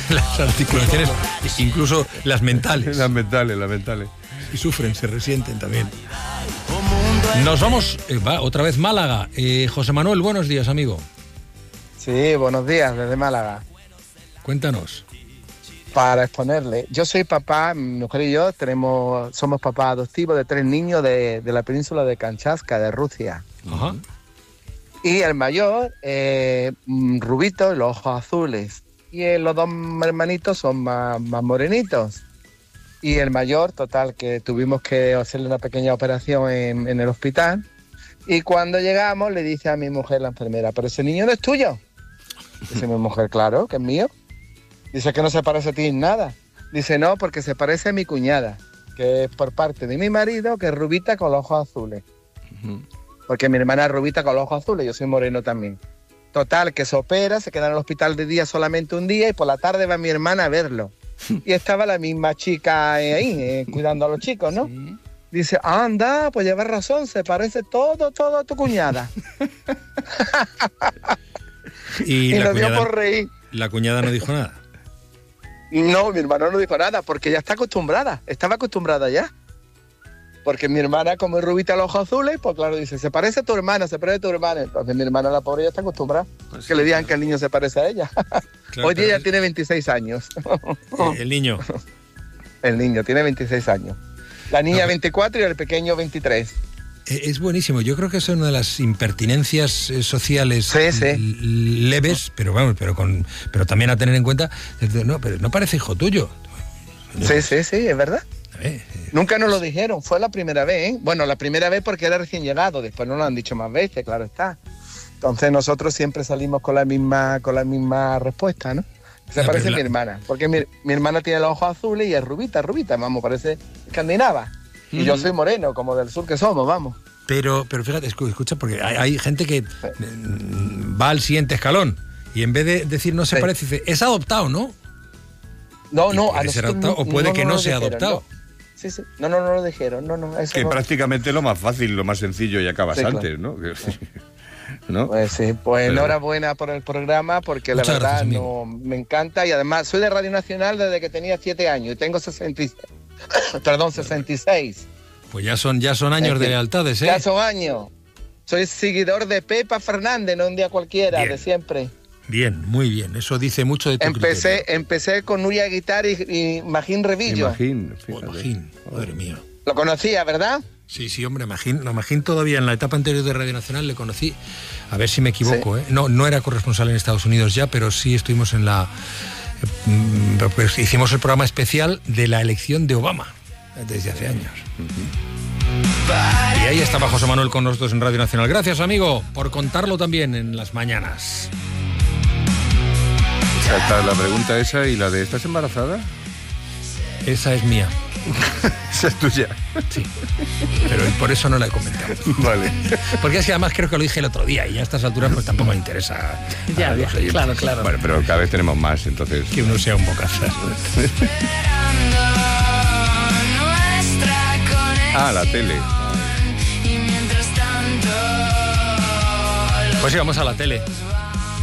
las articulaciones, incluso las mentales. Las mentales. Y sufren, se resienten también. Nos vamos, otra vez Málaga. José Manuel, buenos días, amigo. Sí, buenos días, desde Málaga. Cuéntanos. Para exponerle, yo soy papá, mi mujer y yo somos papás adoptivos de 3 niños de la península de Kamchatka, de Rusia. Ajá. Y el mayor, rubito, los ojos azules. Y los 2 hermanitos son más morenitos. Y el mayor, total, que tuvimos que hacerle una pequeña operación en el hospital. Y cuando llegamos, le dice a mi mujer, la enfermera, ¿pero ese niño no es tuyo? Dice mi mujer, claro, que es mío. Dice que no se parece a ti en nada. Dice, no, porque se parece a mi cuñada, que es por parte de mi marido, que es rubita con los ojos azules. Uh-huh. Porque mi hermana es rubita con los ojos azules, yo soy moreno también. Total, que se opera, se queda en el hospital de día solamente un día y por la tarde va mi hermana a verlo. Y estaba la misma chica ahí, cuidando a los chicos, ¿no? Sí. Dice, anda, pues llevas razón, se parece todo a tu cuñada. Y nos dio por reír. ¿La cuñada no dijo nada? No, mi hermano no dijo nada, porque ya estaba acostumbrada ya. Porque mi hermana, como es rubita a los ojos azules, pues claro, dice, se parece a tu hermana. Entonces mi hermana, la pobre, ya está acostumbrada. Pues que le digan que el niño se parece a ella. Claro, hoy día ya tiene 26 años. ¿El niño? El niño tiene 26 años. La niña 24 y el pequeño 23. Es buenísimo. Yo creo que es una de las impertinencias sociales leves, pero vamos, pero también a tener en cuenta. No, pero no parece hijo tuyo. Sí, es verdad. Nunca nos lo dijeron, fue la primera vez, ¿eh? Bueno, la primera vez porque era recién llegado, después no lo han dicho más veces, claro está. Entonces nosotros siempre salimos con la misma respuesta, ¿no? Se parece a mi hermana, porque mi hermana tiene los ojos azules y es rubita, vamos, parece escandinava. Y yo soy moreno, como del sur que somos, vamos. Pero fíjate, escucha, porque hay gente que va al siguiente escalón y en vez de decir no se parece, dice, es adoptado, ¿no? No, puede ser adoptado, o puede que no sea adoptado. No. Sí, no lo dijeron, eso que no. Prácticamente lo más fácil, lo más sencillo y acabas antes, claro. ¿no? Sí. ¿No? Pues sí, pues enhorabuena por el programa, porque muchas la verdad gracias, me encanta, y además soy de Radio Nacional desde que tenía 7 años y tengo 66. Pues ya son años de lealtades, ¿eh? Ya son años. Soy seguidor de Pepa Fernández, no un día cualquiera, bien. De siempre. Bien, muy bien, eso dice mucho de tu criterio. Empecé con Nuria Guitar y Magín Revillo. Magín, madre mía. Lo conocía, ¿verdad? Sí, hombre, Magín todavía en la etapa anterior de Radio Nacional le conocí, a ver si me equivoco, ¿eh? No era corresponsal en Estados Unidos ya, pero sí estuvimos en pues hicimos el programa especial de la elección de Obama, desde hace años. Y ahí estaba José Manuel con nosotros en Radio Nacional. Gracias, amigo, por contarlo también en las mañanas. La pregunta esa y la de ¿estás embarazada? Esa es mía. Esa es tuya. Sí, pero por eso no la he comentado. Vale. Porque es que además creo que lo dije el otro día y a estas alturas pues tampoco me interesa. Ya, claro. Bueno, pero cada vez tenemos más, entonces... Que uno sea un bocazas. La tele. Pues sí, vamos a la tele.